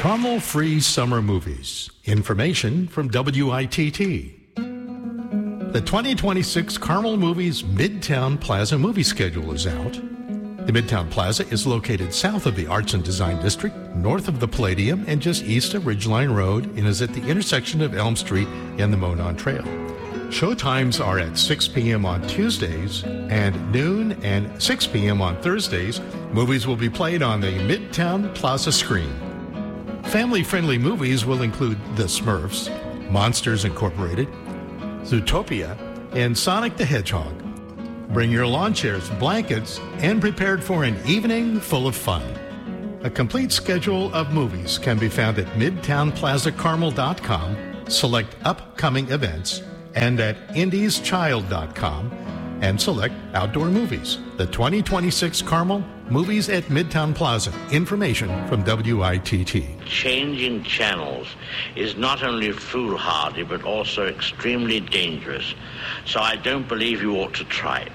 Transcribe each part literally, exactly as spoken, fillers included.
Carmel-free summer movies. Information from W I T T. The twenty twenty-six Carmel Movies Midtown Plaza movie schedule is out. The Midtown Plaza is located south of the Arts and Design District, north of the Palladium, and just east of Ridgeline Road, and is at the intersection of Elm Street and the Monon Trail. Showtimes are at six p.m. on Tuesdays and noon and six p.m. on Thursdays. Movies will be played on the Midtown Plaza screen. Family-friendly movies will include The Smurfs, Monsters Incorporated, Zootopia, and Sonic the Hedgehog. Bring your lawn chairs, blankets, and prepared for an evening full of fun. A complete schedule of movies can be found at midtown plaza carmel dot com, select upcoming events, and at indies child dot com, and select outdoor movies. The twenty twenty-six Carmel Movies at Midtown Plaza. Information from W I T T. Changing channels is not only foolhardy but also extremely dangerous. So I don't believe you ought to try it.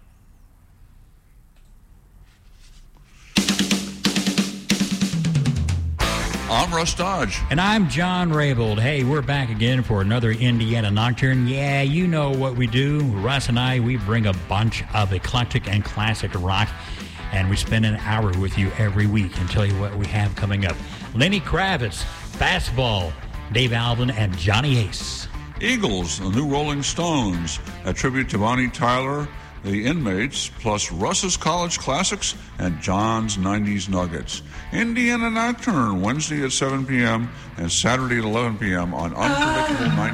I'm Russ Dodge. And I'm John Raybould. Hey, we're back again for another Indiana Nocturne. Yeah, you know what we do. Russ and I, we bring a bunch of eclectic and classic rock, and we spend an hour with you every week and tell you what we have coming up. Lenny Kravitz, Fastball, Dave Alvin, and Johnny Ace. Eagles, the new Rolling Stones, a tribute to Bonnie Tyler, the Inmates, plus Russ's College Classics and John's nineties Nuggets. Indiana Nocturne, Wednesday at seven p.m. and Saturday at eleven p.m. on Unpredictable ninety.